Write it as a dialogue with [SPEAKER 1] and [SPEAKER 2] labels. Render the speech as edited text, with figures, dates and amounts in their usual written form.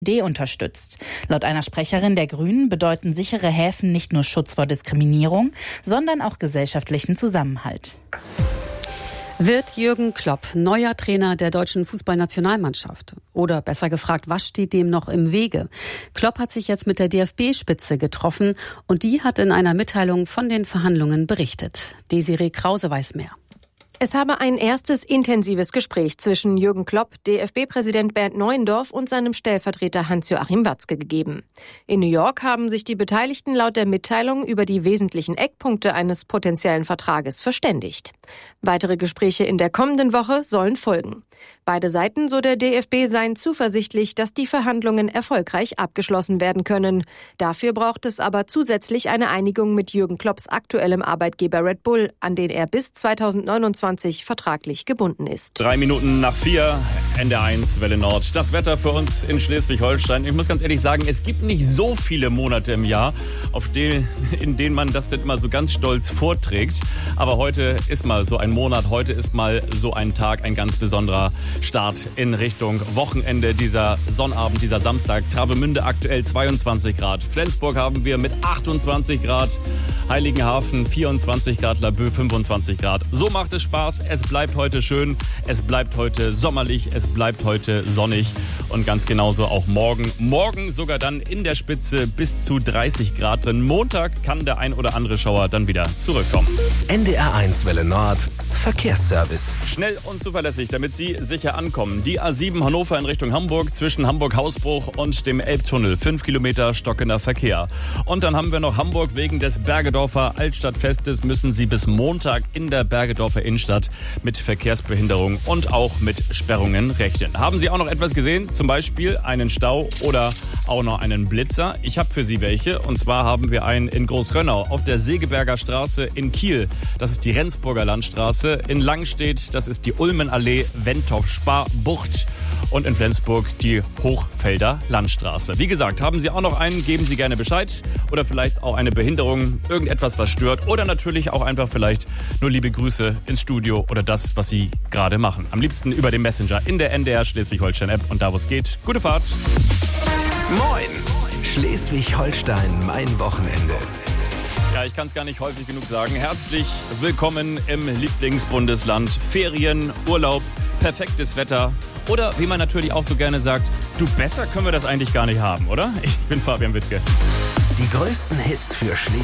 [SPEAKER 1] unterstützt. Laut einer Sprecherin der Grünen bedeuten sichere Häfen nicht nur Schutz vor Diskriminierung, sondern auch gesellschaftlichen Zusammenhalt.
[SPEAKER 2] Wird Jürgen Klopp neuer Trainer der deutschen Fußballnationalmannschaft? Oder besser gefragt, was steht dem noch im Wege? Klopp hat sich jetzt mit der DFB-Spitze getroffen und die hat in einer Mitteilung von den Verhandlungen berichtet. Desiree Krause weiß mehr.
[SPEAKER 3] Es habe ein erstes intensives Gespräch zwischen Jürgen Klopp, DFB-Präsident Bernd Neuendorf und seinem Stellvertreter Hans-Joachim Watzke gegeben. In New York haben sich die Beteiligten laut der Mitteilung über die wesentlichen Eckpunkte eines potenziellen Vertrages verständigt. Weitere Gespräche in der kommenden Woche sollen folgen. Beide Seiten, so der DFB, seien zuversichtlich, dass die Verhandlungen erfolgreich abgeschlossen werden können. Dafür braucht es aber zusätzlich eine Einigung mit Jürgen Klopps aktuellem Arbeitgeber Red Bull, an den er bis 2029 vertraglich gebunden ist.
[SPEAKER 4] 3:03, NDR1 Welle Nord. Das Wetter für uns in Schleswig-Holstein. Ich muss ganz ehrlich sagen, es gibt nicht so viele Monate im Jahr, in denen man das nicht mal so ganz stolz vorträgt. Aber heute ist mal so ein Monat, heute ist mal so ein Tag, ein ganz besonderer Start in Richtung Wochenende. Dieser Sonnabend, dieser Samstag. Travemünde aktuell 22 Grad. Flensburg haben wir mit 28 Grad. Heiligenhafen 24 Grad. Laboe 25 Grad. So macht es Spaß. Es bleibt heute schön. Es bleibt heute sommerlich. Es bleibt heute sonnig. Und ganz genauso auch morgen. Morgen sogar dann in der Spitze bis zu 30 Grad drin. Montag kann der ein oder andere Schauer dann wieder zurückkommen.
[SPEAKER 5] NDR1 Welle Nord. Verkehrsservice.
[SPEAKER 4] Schnell und zuverlässig, damit Sie sicher ankommen. Die A7 Hannover in Richtung Hamburg zwischen Hamburg-Hausbruch und dem Elbtunnel. 5 Kilometer stockender Verkehr. Und dann haben wir noch Hamburg. Wegen des Bergedorfer Altstadtfestes müssen Sie bis Montag in der Bergedorfer Innenstadt mit Verkehrsbehinderung und auch mit Sperrungen rechnen. Haben Sie auch noch etwas gesehen? Zum Beispiel einen Stau oder auch noch einen Blitzer? Ich habe für Sie welche. Und zwar haben wir einen in Großrönnau auf der Segeberger Straße in Kiel. Das ist die Rendsburger Landstraße. In Langstedt, das ist die Ulmenallee, Wentorf-Spar-Bucht. Und in Flensburg die Hochfelder Landstraße. Wie gesagt, haben Sie auch noch einen, geben Sie gerne Bescheid. Oder vielleicht auch eine Behinderung, irgendetwas, was stört. Oder natürlich auch einfach vielleicht nur liebe Grüße ins Studio oder das, was Sie gerade machen. Am liebsten über den Messenger in der NDR Schleswig-Holstein-App. Und da, wo es geht, gute Fahrt.
[SPEAKER 5] Moin! Schleswig-Holstein, mein Wochenende.
[SPEAKER 4] Ja, ich kann es gar nicht häufig genug sagen. Herzlich willkommen im Lieblingsbundesland. Ferien, Urlaub, perfektes Wetter. Oder wie man natürlich auch so gerne sagt, du, besser können wir das eigentlich gar nicht haben, oder? Ich bin Fabian Wittke.
[SPEAKER 5] Die größten Hits für Schleswig.